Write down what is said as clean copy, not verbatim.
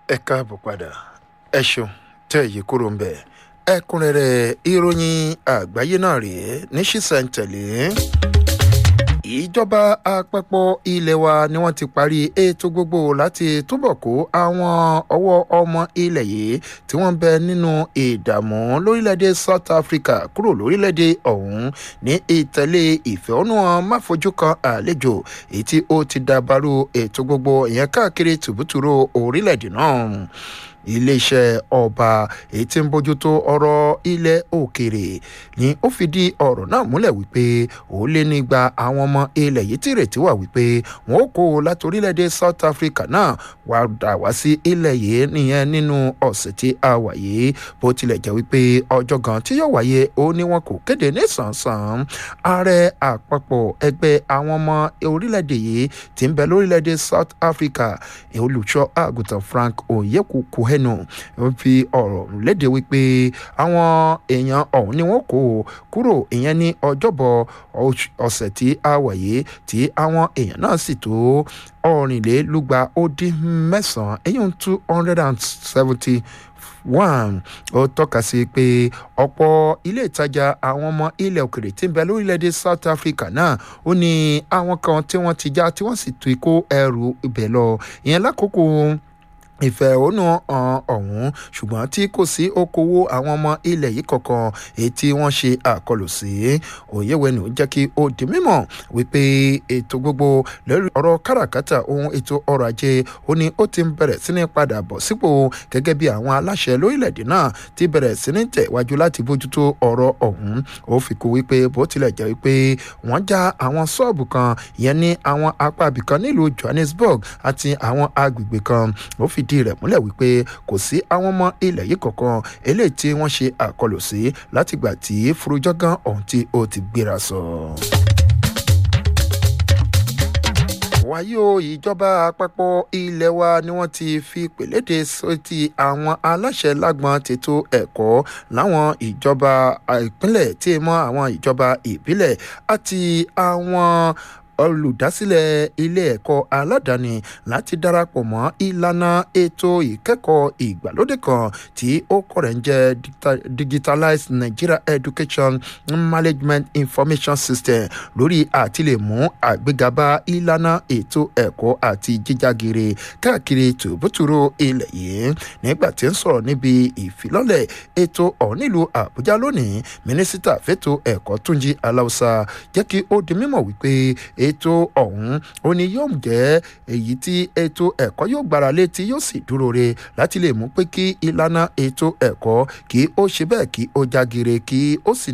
ẹ káàbọ̀ padà ẹ ṣeun tẹ́ èyí kúrò ń bẹ̀ ẹ̀kúnrẹ́rẹ́ ìròyìn àgbáyé náà rèé ní ṣísẹ̀ntẹ̀lé. ìjọba àpapọ̀ ilé wa ni wọ́n ti parí ètò gbogbo láti túbọ̀ kó àwọn ọwọ́ ọmọ ilẹ̀ yìí tí wọ́n ń bẹ nínú ìdààmú lórílẹ̀‐èdè South Africa kúrò lórílẹ̀‐èdè ọ̀hún ní ìtẹ̀lé ìfẹ̀hónúhàn máfojú kan àlejò èyí tí ó ti dàbàrú ètò gbogbo ìyẹn káàkiri tùbútùrú orílẹ̀‐èdè náà. Iléeṣẹ́ ọba èyí tí ń bójútó ọ̀rọ̀ ilẹ̀ òkèèrè ni ó fìdí ọ̀rọ̀ náà múlẹ̀ wípé ó lé nígbà àwọn ọmọ ilẹ̀ yìí tí ìrètí wà wípé wọn ó kó láti orílẹ̀-èdè South Africa náà wá dà wá sí ilẹ̀ yìí nìyẹn nínú ọ̀sẹ̀ tí a wà yìí bó tilẹ̀ jẹ́ wípé ọjọ́ gan tí yóò wáyé ó ní wọn kò kéde nísànsàn. Ààrẹ àpapọ̀ ẹgbẹ́ àwọn ọmọ orílẹ̀-èdè yìí tí ń bẹ lórílẹ̀-èdè South Africa olùṣọ́ àgùntàn Frank Onyekuku ẹnu fi ọ̀rọ̀ léde wípé àwọn èèyàn ọ̀hún ni wọ́n kó kúrò ìyẹn ní ọjọ́bọ̀ ọ̀sẹ̀ tí a wà yìí tí àwọn èèyàn náà sì tó ọ̀rìnlélúgba ó dín mẹ́sàn-án èyí 271 ó tọ́ka sí pé ọ̀pọ̀ ilé ìtajà àwọn ọmọ ilẹ̀ òkèrè tí ń bẹ lórílẹ̀‐èdè South Africa náà ó ní àwọn kan tí wọ́n ti já tí wọ́n sì tún kó ẹrù ibẹ̀ lọ ìyẹn lákòókò ìfẹ̀hónúhàn ọ̀hún ṣùgbọ́n tí kò sí okòwò àwọn ọmọ ilẹ̀ yìí kankan èyí tí wọ́n ṣe àkọlù sí. Oyewenu jẹ́ kí ó di mímọ̀ wípé ètò gbogbo lórí ọ̀rọ̀ káràkátà ohun ètò ọrọ̀ ajé ó ní ó ti ń bẹ̀rẹ̀ sí ní padà bọ̀ sípò gẹ́gẹ́ bí àwọn aláṣẹ lórílẹ̀‐èdè náà ti bẹ̀rẹ̀ sí ní tẹ̀wájú láti bójútó ọ̀rọ̀ ọ̀hún. Ó fi kún wípé bó tilẹ̀ jẹ́ wípé wọ́n já àwọn ṣọ́ọ̀bù kan ìyẹn ní àwọn apá ibìkan nílùú Johannesburg àti àwọn agbègbè kan. Ó fi ìdí rẹ̀ múlẹ̀ wípé kò sí àwọn ọmọ ilẹ̀ yìí kankan eléyìí tí wọ́n ṣe àkọlù sí látìgbà tí furujọ́gán ọ̀hún tí ó ti gbéra sọ. Wàyí o ìjọba àpapọ̀ ilẹ̀ wa ni wọ́n ti fi pèlédè sóti àwọn aláṣẹ lágbọn tètò ẹ̀kọ́ láwọn ìjọba ìpínlẹ̀ tí mọ́ àwọn ìjọba ìbílẹ̀ àti àwọn olùdásílẹ̀ ilé ẹ̀kọ́ aládàáni láti darapọ̀ mọ́ ìlànà ètò ìkẹ́kọ̀ọ́ ìgbàlódé kan tí ó kọ́ rẹ̀ ń jẹ́ Digitalized Nigeria Education Management Information System lórí àtìlẹ́mú àgbégaba ìlànà ètò ẹ̀kọ́ àti jíjágere káàkiri tòbútúrò ilẹ̀ yìí. Nígbà tí ń sọ̀rọ̀ níbi ìfilọ́lẹ̀ ètò ọ̀hún nílùú Àbújá lónìí, mínísítà fẹ́tò ẹ̀kọ́ Túnjí Aláùsá jẹ́ kí ó di mímọ̀ wípé ètò ọ̀hún ó ní yóò jẹ́ èyí tí ètò ẹ̀kọ́ yóò gbára lé tí yóò sì dúró re láti lè mú pé kí ìlànà ètò ẹ̀kọ́ kí ó ṣe bẹ́ẹ̀ kí ó jágere kí ó sì